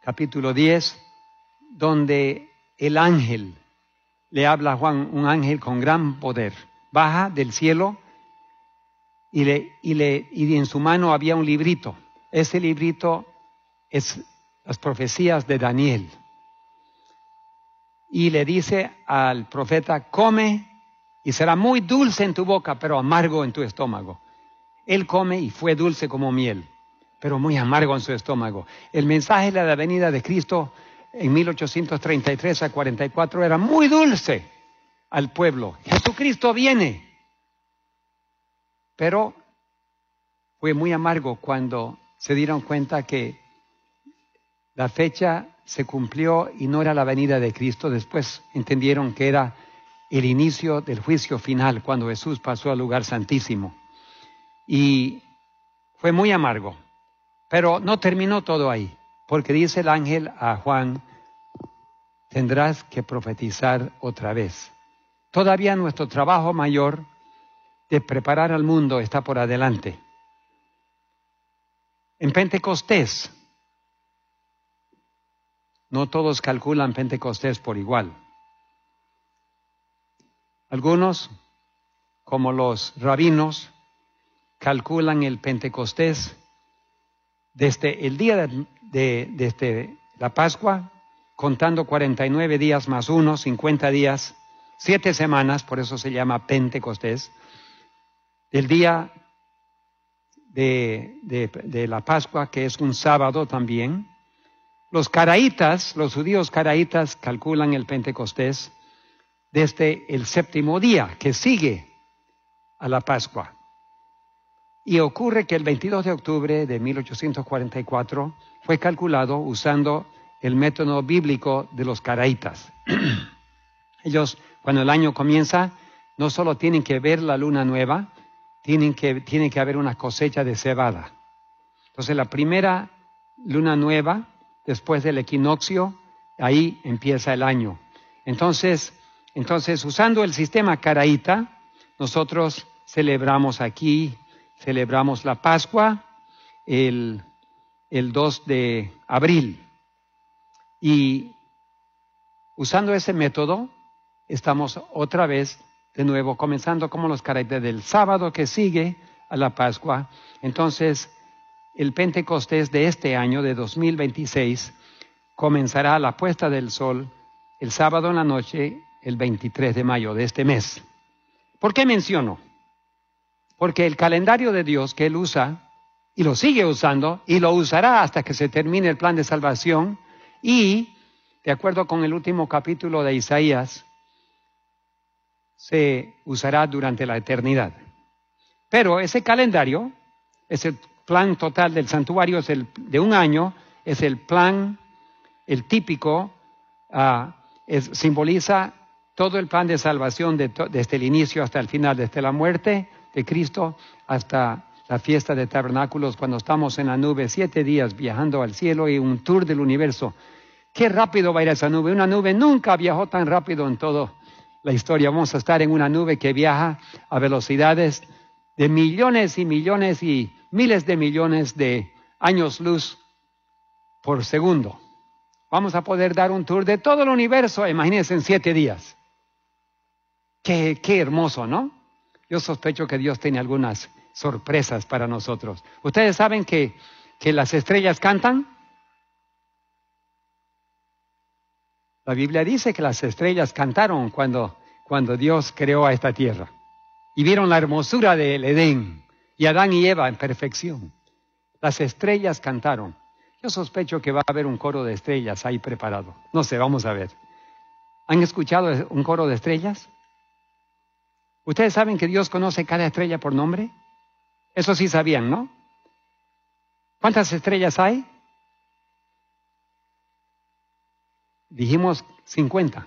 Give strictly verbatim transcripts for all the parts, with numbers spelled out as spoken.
capítulo diez, donde el ángel le habla a Juan, un ángel con gran poder, baja del cielo y, le, y, le, y en su mano había un librito. Ese librito es las profecías de Daniel. Y le dice al profeta, come y será muy dulce en tu boca, pero amargo en tu estómago. Él come y fue dulce como miel, pero muy amargo en su estómago. El mensaje de la venida de Cristo en mil ochocientos treinta y tres a cuarenta y cuatro era muy dulce al pueblo. Jesucristo viene. Pero fue muy amargo cuando se dieron cuenta que la fecha se cumplió y no era la venida de Cristo. Después entendieron que era el inicio del juicio final cuando Jesús pasó al lugar santísimo. Y fue muy amargo. Pero no terminó todo ahí, porque dice el ángel a Juan, tendrás que profetizar otra vez. Todavía nuestro trabajo mayor de preparar al mundo está por adelante. En Pentecostés, no todos calculan Pentecostés por igual. Algunos, como los rabinos, calculan el Pentecostés desde el día de, de, desde la Pascua, contando cuarenta y nueve días más uno, cincuenta días, siete semanas, por eso se llama Pentecostés, el día de, de, de la Pascua, que es un sábado también. Los caraítas, los judíos caraítas calculan el Pentecostés desde el séptimo día que sigue a la Pascua. Y ocurre que el veintidós de octubre de mil ochocientos cuarenta y cuatro fue calculado usando el método bíblico de los caraítas. Ellos, cuando el año comienza, no solo tienen que ver la luna nueva, tienen que, tiene que haber una cosecha de cebada. Entonces la primera luna nueva, después del equinoccio, ahí empieza el año. Entonces, entonces usando el sistema caraíta, nosotros celebramos aquí, celebramos la Pascua el, el dos de abril. Y usando ese método, estamos otra vez de nuevo comenzando como los caraítas del sábado que sigue a la Pascua. Entonces, el Pentecostés de este año, de dos mil veintiséis, comenzará a la puesta del sol el sábado en la noche, el veintitrés de mayo de este mes. ¿Por qué menciono? Porque el calendario de Dios que Él usa, y lo sigue usando, y lo usará hasta que se termine el plan de salvación, y, de acuerdo con el último capítulo de Isaías, se usará durante la eternidad. Pero ese calendario, ese plan total del santuario es el de un año, es el plan, el típico, uh, es, simboliza todo el plan de salvación de to, desde el inicio hasta el final, desde la muerte de Cristo hasta la fiesta de tabernáculos, cuando estamos en la nube siete días viajando al cielo y un tour del universo. Qué rápido va a ir esa nube. Una nube nunca viajó tan rápido en toda la historia. Vamos a estar en una nube que viaja a velocidades de millones y millones y miles de millones de años luz por segundo. Vamos a poder dar un tour de todo el universo, imagínense, en siete días. Qué, qué hermoso, ¿no? Yo sospecho que Dios tiene algunas sorpresas para nosotros. ¿Ustedes saben que, que las estrellas cantan? La Biblia dice que las estrellas cantaron cuando, cuando Dios creó a esta tierra. Y vieron la hermosura del Edén y Adán y Eva en perfección. Las estrellas cantaron. Yo sospecho que va a haber un coro de estrellas ahí preparado. No sé, vamos a ver. ¿Han escuchado un coro de estrellas? ¿Ustedes saben que Dios conoce cada estrella por nombre? Eso sí sabían, ¿no? ¿Cuántas estrellas hay? Dijimos cincuenta.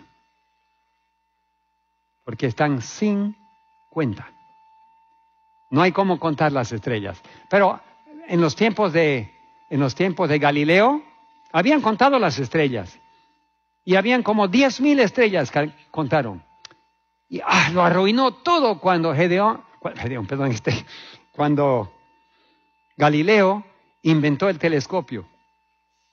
Porque están sin cuenta. No hay cómo contar las estrellas. Pero en los tiempos de, en los tiempos de Galileo, habían contado las estrellas. Y habían como diez mil estrellas que contaron. Y ah, lo arruinó todo cuando Gedeón, Gedeón, perdón, este, cuando Galileo inventó el telescopio.